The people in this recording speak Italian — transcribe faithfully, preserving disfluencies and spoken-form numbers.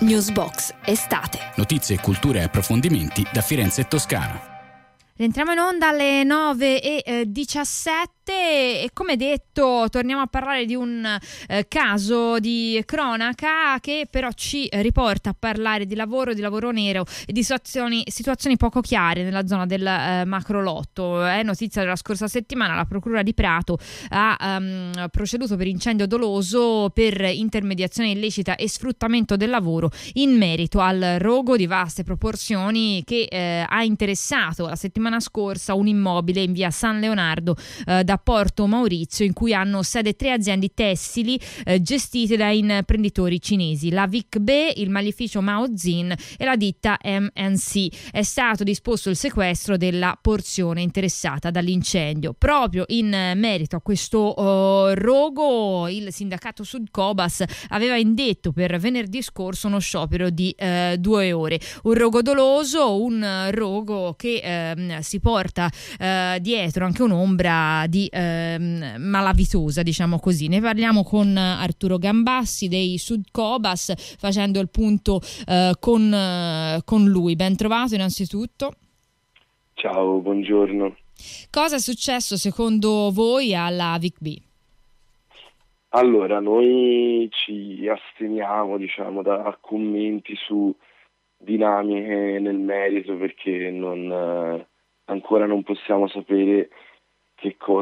Newsbox estate. Notizie, culture e approfondimenti da Firenze e Toscana. Rientriamo in onda alle nove e diciassette e come detto torniamo a parlare di un eh, caso di cronaca che però ci riporta a parlare di lavoro, di lavoro nero e di situazioni, situazioni poco chiare nella zona del eh, macrolotto. È notizia della scorsa settimana, la Procura di Prato ha um, proceduto per incendio doloso per intermediazione illecita e sfruttamento del lavoro in merito al rogo di vaste proporzioni che eh, ha interessato la settimana scorsa un immobile in via San Leonardo eh, da Porto Maurizio, in cui hanno sede tre aziende tessili eh, gestite da imprenditori cinesi, la Vic B, il maglificio Mao Zin e la ditta M and C. È stato disposto il sequestro della porzione interessata dall'incendio. Proprio in merito a questo uh, rogo, il sindacato Sudcobas aveva indetto per venerdì scorso uno sciopero di uh, due ore. Un rogo doloso, un rogo che uh, si porta uh, dietro anche un'ombra di uh, malavitosa, diciamo così. Ne parliamo con Arturo Gambassi dei Sudcobas, facendo il punto uh, con, uh, con lui. Ben trovato innanzitutto. Ciao, buongiorno. Cosa è successo secondo voi alla Vic B? Allora, noi ci asteniamo, diciamo, da commenti su dinamiche nel merito perché non, eh, ancora non possiamo sapere che cosa